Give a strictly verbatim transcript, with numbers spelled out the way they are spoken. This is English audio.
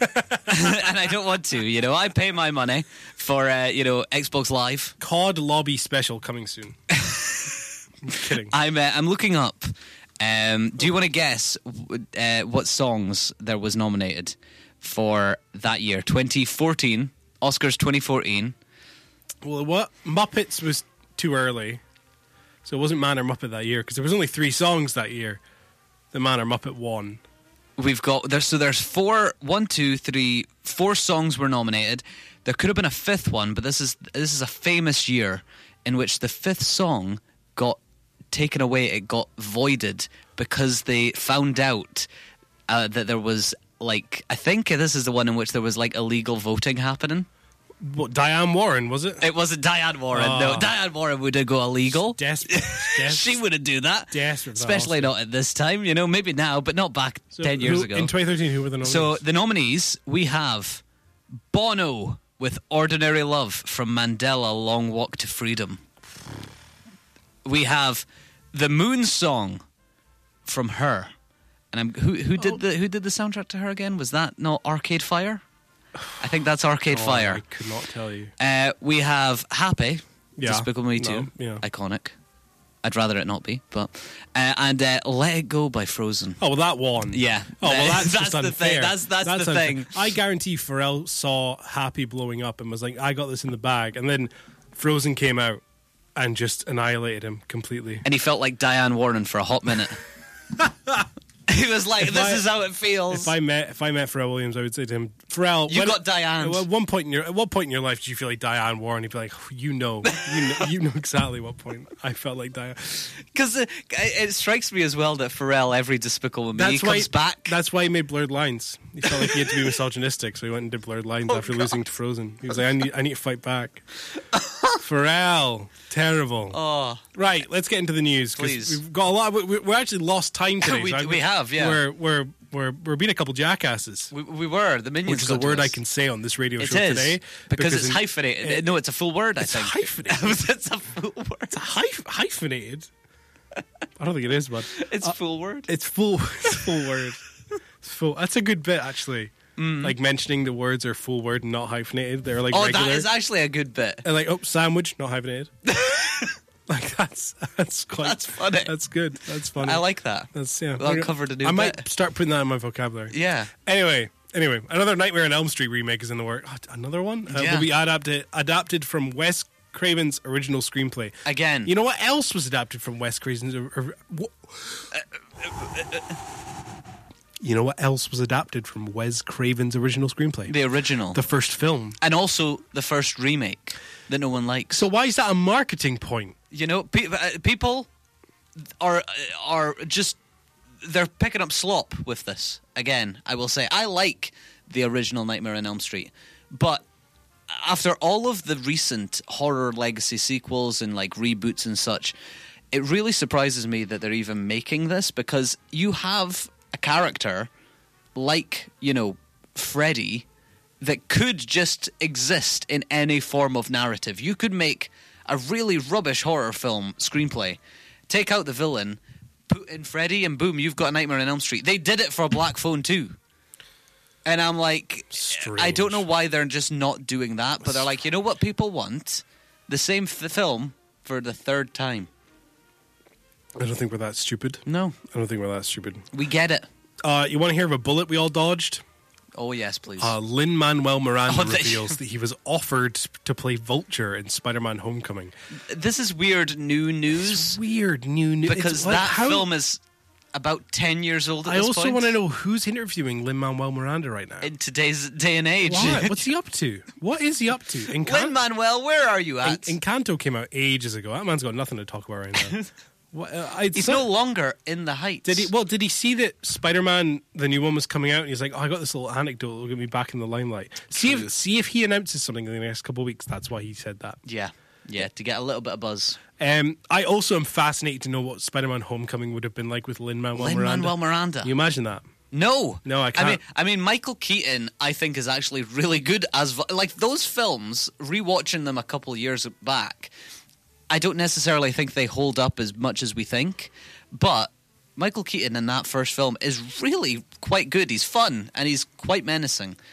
and I don't want to. You know, I pay my money for uh, you know Xbox Live. C O D lobby special coming soon. I'm kidding. I'm uh, I'm looking up. Um, do you want to guess uh, what songs there was nominated for that year? twenty fourteen Oscars twenty fourteen. Well, what Muppets was too early, so it wasn't Man or Muppet that year because there was only three songs that year. The Man or Muppet won. We've got there's so there's four, one, two, three, four songs were nominated. There could have been a fifth one, but this is this is a famous year in which the fifth song got taken away. It got voided because they found out uh, that there was like I think this is the one in which there was like illegal voting happening. What, Diane Warren, was it? It wasn't Diane Warren. Oh. No, Diane Warren would have go illegal. Desperate. Des- She wouldn't do that. Desperate. Especially not at this time. You know, maybe now, but not back So ten years who, ago. In twenty thirteen, who were the nominees? So the nominees, we have Bono with Ordinary Love from Mandela, Long Walk to Freedom. We have The Moon Song from Her. And I'm, who who did Oh. the who did the soundtrack to Her again? Was that not Arcade Fire? I think that's Arcade God, Fire. I could not tell you. Uh, we have Happy, Yeah. Despicable Me No, two, yeah. iconic. I'd rather it not be, but uh, and uh, Let It Go by Frozen. Oh, well, that one. Yeah. Oh, well, that's, That's just the unfair. thing. That's- that's the unfair. thing. I guarantee Pharrell saw Happy blowing up and was like, I got this in the bag. And then Frozen came out and just annihilated him completely. And he felt like Diane Warren for a hot minute. He was like, If "This I- is how it feels." If I met if I met Pharrell Williams, I would say to him, Pharrell, You when- got Diane. At one point in your at what point in your life did you feel like Diane Warren? He'd be like, you know, you know, you know exactly what point I felt like Diane. Because uh, it strikes me as well that Pharrell, every Despicable Me, That's why comes back. That's why he made Blurred Lines. He felt like he had to be misogynistic, so he went and did Blurred Lines Oh, after God. losing to Frozen. He was like, I need, I need to fight back. Pharrell, terrible. Oh, Right, let's get into the news. 'cause Please. we've got a lot. We, we actually lost time today. We- so I- we have, yeah. We're we're we're we're being a couple jackasses, we, we were the minions. which is a got to word I us. can say on this radio It show is today because, it's in- hyphenated. it- no, it's a full word. It's I think hyphenated. it's a full word. It's hyph- hyphenated. I don't think it is, but It's Uh, full word. it's full. It's full word. It's full. That's a good bit, actually. Like mentioning the words are full word and not hyphenated. They're like Mm. Oh, regular. that is actually a good bit. And like, oh, sandwich, not hyphenated. Like that's that's quite. That's funny. That's good. That's funny. I like that. That's yeah. Well, I covered a new I might bit. start putting that in my vocabulary. Yeah. Anyway, anyway, another Nightmare on Elm Street remake is in the work. Oh, another one uh, Yeah. will be adapted adapted from Wes Craven's original screenplay. Again. You know what else was adapted from Wes Craven's? Or, or, wha- you know what else was adapted from Wes Craven's original screenplay? The original. The first film. and also the first remake that no one likes. So why is that a marketing point? You know, pe- uh, people are are just they're picking up slop with this. Again, I will say I like the original Nightmare on Elm Street, but after all of the recent horror legacy sequels and like reboots and such, it really surprises me that they're even making this, because you have a character like, you know, Freddy that could just exist in any form of narrative. You could make a really rubbish horror film screenplay, take out the villain, put in Freddy, and boom, you've got a Nightmare on Elm Street. They did it for Black Phone too. And I'm like, Strange. I don't know why they're just not doing that, but they're like, you know what people want? The same f- film for the third time. I don't think we're that stupid. No, I don't think we're that stupid. we get it. Uh, you want to hear of a bullet we all dodged? Oh, yes, please. Uh, Lin-Manuel Miranda Oh, they- reveals that he was offered to play Vulture in Spider-Man Homecoming. this is weird new news It's weird new news. because It's like, that how- film is about ten years old at I this also point. want to know who's interviewing Lin-Manuel Miranda right now. In today's day and age. Why? What's he up to? What is he up to? Encan- Lin-Manuel, where are you at? En- Encanto came out ages ago. That man's got nothing to talk about right now. What, uh, I, He's so- no longer in the Heights. Did he? Well, did he see that Spider-Man, the new one, was coming out? And he's like, "Oh, I got this little anecdote that'll get me back in the limelight." See True. if see if he announces something in the next couple of weeks. That's why he said that. Yeah, yeah, to get a little bit of buzz. Um, I also am fascinated to know what Spider-Man: Homecoming would have been like with Lin-Manuel Miranda. Lin-Manuel Miranda. Can you imagine that? No, No, I I can't. mean, I mean, Michael Keaton, I think, is actually really good as vo- like those films. Rewatching them a couple years back, I don't necessarily think they hold up as much as we think, but Michael Keaton in that first film is really quite good. He's fun and he's quite menacing.